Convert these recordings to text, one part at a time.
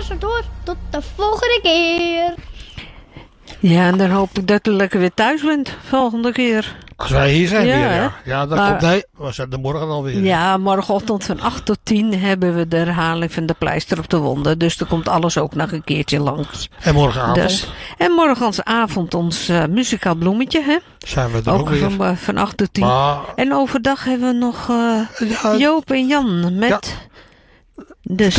tussendoor. Tot de volgende keer. Ja, en dan hoop ik dat u lekker weer thuis bent volgende keer. Als wij hier zijn Ja, weer, hè? ja. Ja, dat Maar- komt. Nee, we zijn er morgen alweer. Ja, morgenochtend van 8 tot 10 hebben we de herhaling van de pleister op de wonden. Dus er komt alles ook nog een keertje langs. En morgenavond Dus, en morgensavond ons muzikaal bloemetje, hè? zijn we er ook Ook weer. van 8 tot 10. Maar En overdag hebben we nog ja, Joop en Jan met de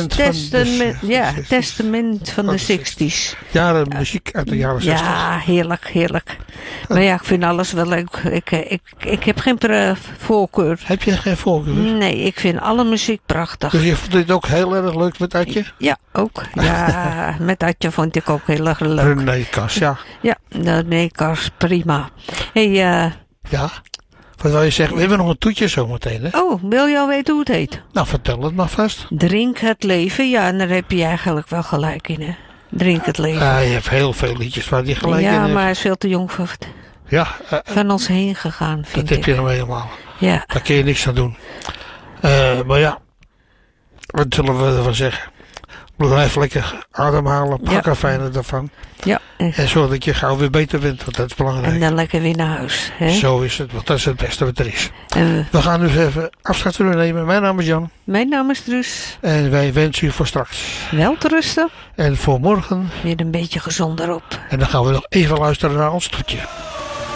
testament van de 60's. jaren muziek uit de jaren 60. Ja, heerlijk, heerlijk. Maar ja, ik vind alles wel leuk. Ik heb geen voorkeur. Heb je geen voorkeur? Nee, ik vind alle muziek prachtig. Dus je vond dit ook heel erg leuk met Adje? Ja, ook. Ja, met Adje vond ik ook heel erg leuk. René Kas, ja. Ja, nee, Kars, prima. Hey, Ja. Wat wil je zeggen? We hebben nog een toetje zometeen, hè? oh, wil je al weten hoe het heet? Nou, vertel het maar vast. Drink het leven. Ja, en daar heb je eigenlijk wel gelijk in, hè? Drink het leven. Je hebt heel veel liedjes waar die gelijk in Ja, heeft. maar hij is veel te jong Ja, van ons heen gegaan, dat vind heb ik. je nou helemaal. Ja, Daar kun je niks aan doen. Maar ja, wat zullen we ervan zeggen? Blijf lekker ademhalen, pak Ja. er fijner ervan. ja. En zorg dat je gauw weer beter bent, want dat is belangrijk. En dan lekker weer naar huis, hè? Zo is het, want dat is het beste wat er is. En We gaan dus even afscheid nemen. Mijn naam is Jan. mijn naam is Truus. En wij wensen u voor straks. Wel te rusten. En voor morgen. Weer een beetje gezonder op. En dan gaan we nog even luisteren naar ons toetje.